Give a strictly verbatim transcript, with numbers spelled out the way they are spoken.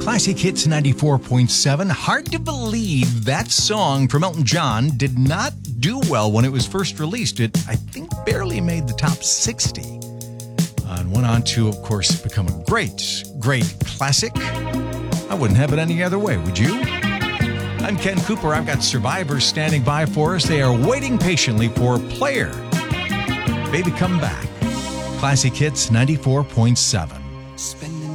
Classic Hits ninety-four point seven. Hard to believe that song from Elton John did not do well when it was first released. It, I think, barely made the top sixty. Uh, and went on to, of course, become a great, great classic. I wouldn't have it any other way, would you? I'm Ken Cooper. I've got survivors standing by for us. They are waiting patiently for Player. Baby, come back. Classic Hits ninety-four point seven. Spend